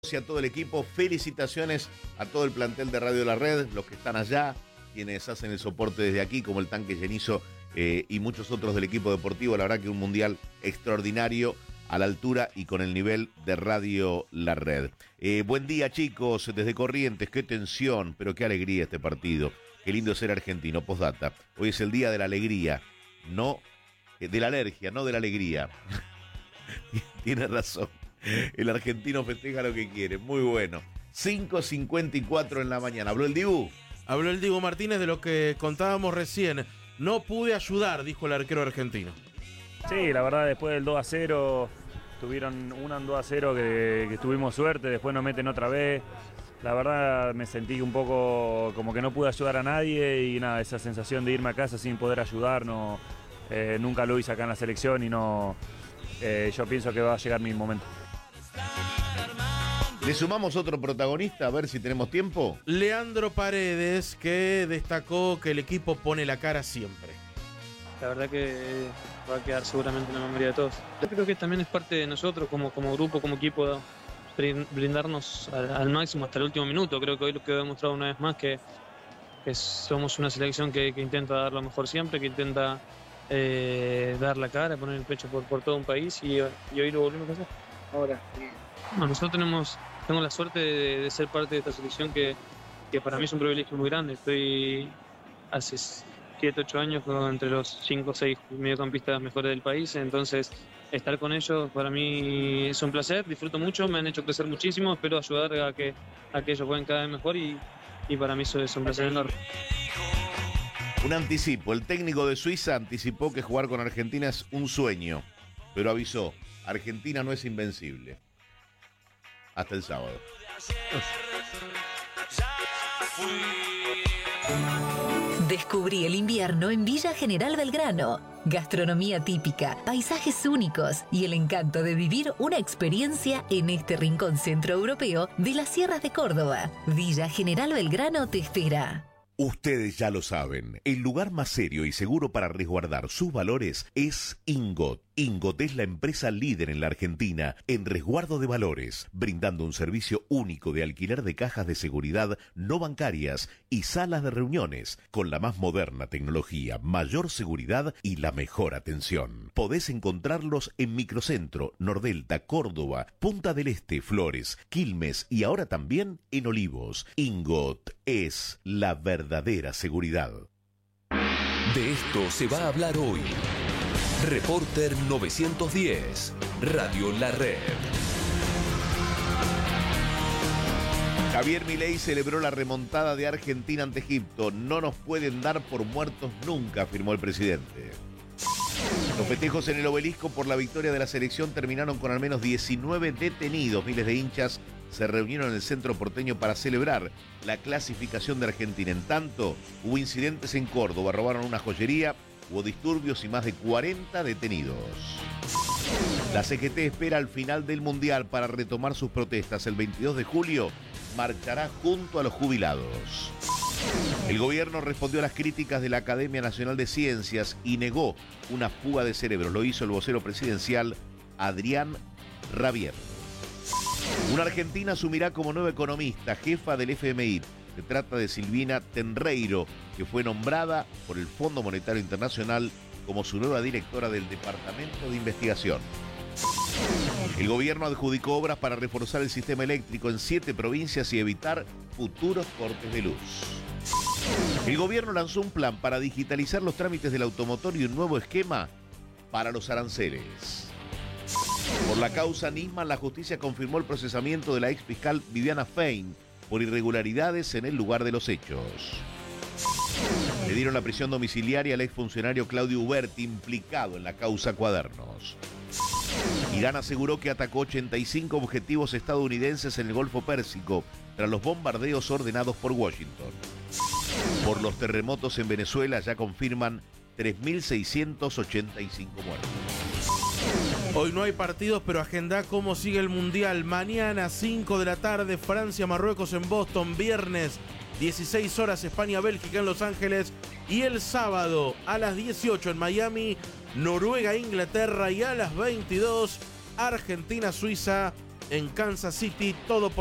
Y a todo el equipo, felicitaciones a todo el plantel de Radio La Red, los que están allá, quienes hacen el soporte desde aquí, como el Tanque Llenizo y muchos otros del equipo deportivo. La verdad que un mundial extraordinario a la altura y con el nivel de Radio La Red. Buen día, chicos, desde Corrientes, qué tensión, pero qué alegría este partido. Qué lindo ser argentino. Postdata, hoy es el día de la alegría, no de la alergia, no de la alegría. Tiene razón. El argentino festeja lo que quiere. Muy bueno. 5:54 en la mañana. ¿Habló el Dibu? Habló el Dibu Martínez de lo que contábamos recién. No pude ayudar, dijo el arquero argentino. Sí, la verdad, después del 2-0, tuvieron un 2-0 que tuvimos suerte, después nos meten otra vez. La verdad me sentí un poco como que no pude ayudar a nadie y nada, esa sensación de irme a casa sin poder ayudar, no, nunca lo hice acá en la selección y no, yo pienso que va a llegar mi momento. Le sumamos otro protagonista, a ver si tenemos tiempo. Leandro Paredes, que destacó que el equipo pone la cara siempre. La verdad que va a quedar seguramente en la memoria de todos. Yo creo que también es parte de nosotros como grupo, como equipo, brindarnos al máximo hasta el último minuto. Creo que hoy lo que he demostrado una vez más que somos una selección que intenta dar lo mejor siempre, que intenta dar la cara, poner el pecho por todo un país y hoy lo volvimos a hacer. Ahora, bueno, nosotros tengo la suerte de ser parte de esta selección que para mí es un privilegio muy grande. Estoy hace 7-8 años entre los 5 o 6 mediocampistas mejores del país, entonces estar con ellos para mí es un placer, disfruto mucho, me han hecho crecer muchísimo, espero ayudar a que ellos jueguen cada vez mejor y para mí eso es un placer enorme. Un anticipo, el técnico de Suiza anticipó que jugar con Argentina es un sueño, pero avisó, Argentina no es invencible. Hasta el sábado. Descubrí el invierno en Villa General Belgrano. Gastronomía típica, paisajes únicos y el encanto de vivir una experiencia en este rincón centroeuropeo de las sierras de Córdoba. Villa General Belgrano te espera. Ustedes ya lo saben, el lugar más serio y seguro para resguardar sus valores es Ingot. Ingot es la empresa líder en la Argentina en resguardo de valores, brindando un servicio único de alquiler de cajas de seguridad no bancarias y salas de reuniones, con la más moderna tecnología, mayor seguridad y la mejor atención. Podés encontrarlos en Microcentro, Nordelta, Córdoba, Punta del Este, Flores, Quilmes y ahora también en Olivos. Ingot es la verdadera seguridad. De esto se va a hablar hoy. Reporter 910, Radio La Red. Javier Milei celebró la remontada de Argentina ante Egipto. No nos pueden dar por muertos nunca, afirmó el presidente. Los festejos en el obelisco por la victoria de la selección terminaron con al menos 19 detenidos. Miles de hinchas se reunieron en el centro porteño para celebrar la clasificación de Argentina. En tanto, hubo incidentes en Córdoba, robaron una joyería, hubo disturbios y más de 40 detenidos. La CGT espera al final del Mundial para retomar sus protestas. El 22 de julio marchará junto a los jubilados. El gobierno respondió a las críticas de la Academia Nacional de Ciencias y negó una fuga de cerebros. Lo hizo el vocero presidencial Adrián Rabier. Una argentina asumirá como nueva economista, jefa del FMI. Se trata de Silvina Tenreiro, que fue nombrada por el Fondo Monetario Internacional como su nueva directora del Departamento de Investigación. El gobierno adjudicó obras para reforzar el sistema eléctrico en 7 provincias y evitar futuros cortes de luz. El gobierno lanzó un plan para digitalizar los trámites del automotor y un nuevo esquema para los aranceles. Por la causa Nisman, la justicia confirmó el procesamiento de la ex fiscal Viviana Fein por irregularidades en el lugar de los hechos. Le dieron la prisión domiciliaria al exfuncionario Claudio Uberti, implicado en la causa Cuadernos. Irán aseguró que atacó 85 objetivos estadounidenses en el Golfo Pérsico tras los bombardeos ordenados por Washington. Por los terremotos en Venezuela ya confirman 3.685 muertos. Hoy no hay partidos, pero agenda cómo sigue el Mundial. Mañana, 5 de la tarde, Francia-Marruecos en Boston. Viernes, 16 horas, España-Bélgica en Los Ángeles. Y el sábado, a las 18 en Miami, Noruega-Inglaterra. Y a las 22, Argentina-Suiza en Kansas City, todo por